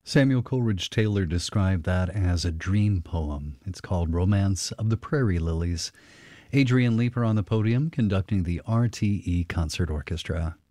Samuel Coleridge Taylor described that as a dream poem. It's called Romance of the Prairie Lilies. Adrian Leeper on the podium conducting the RTE Concert Orchestra.